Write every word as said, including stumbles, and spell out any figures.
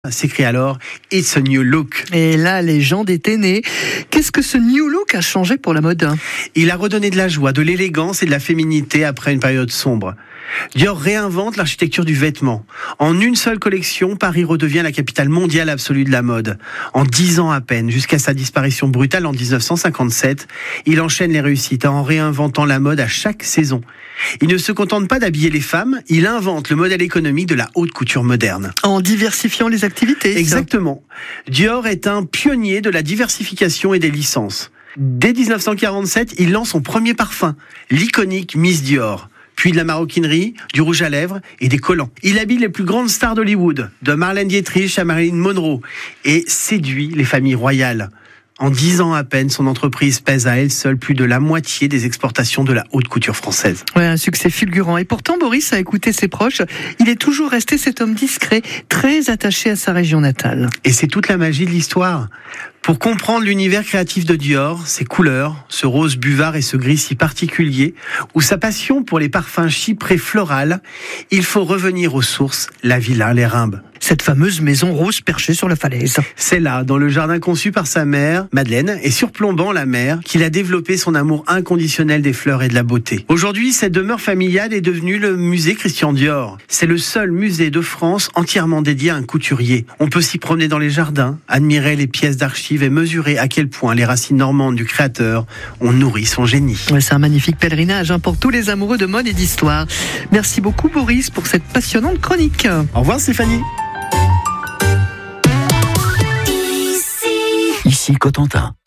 S'écrit alors « It's a new look ». Et la légende était née. Qu'est-ce que ce new look a changé pour la mode ? Il a redonné de la joie, de l'élégance et de la féminité après une période sombre. Dior réinvente l'architecture du vêtement. En une seule collection, Paris redevient la capitale mondiale absolue de la mode. En dix ans à peine, jusqu'à sa disparition brutale en dix-neuf cent cinquante-sept, il enchaîne les réussites en réinventant la mode à chaque saison. Il ne se contente pas d'habiller les femmes, il invente le modèle économique de la haute couture moderne. En diversifiant les activités. Exactement. Dior est un pionnier de la diversification et des licences. Dès dix-neuf cent quarante-sept, il lance son premier parfum, l'iconique Miss Dior. Puis de la maroquinerie, du rouge à lèvres et des collants. Il habille les plus grandes stars d'Hollywood, de Marlène Dietrich à Marilyn Monroe, et séduit les familles royales. En dix ans à peine, son entreprise pèse à elle seule plus de la moitié des exportations de la haute couture française. Ouais, un succès fulgurant. Et pourtant, Boris a écouté ses proches. Il est toujours resté cet homme discret, très attaché à sa région natale. Et c'est toute la magie de l'histoire. Pour comprendre l'univers créatif de Dior, ses couleurs, ce rose buvard et ce gris si particulier, ou sa passion pour les parfums chyprés florales, il faut revenir aux sources, la villa Les Rimbes. Cette fameuse maison rose perchée sur la falaise. C'est là, dans le jardin conçu par sa mère, Madeleine, et surplombant la mer, qu'il a développé son amour inconditionnel des fleurs et de la beauté. Aujourd'hui, cette demeure familiale est devenue le musée Christian Dior. C'est le seul musée de France entièrement dédié à un couturier. On peut s'y promener dans les jardins, admirer les pièces d'archives et mesurer à quel point les racines normandes du créateur ont nourri son génie. Ouais, c'est un magnifique pèlerinage hein, pour tous les amoureux de mode et d'histoire. Merci beaucoup Boris pour cette passionnante chronique. Au revoir Stéphanie. Ici Cotentin.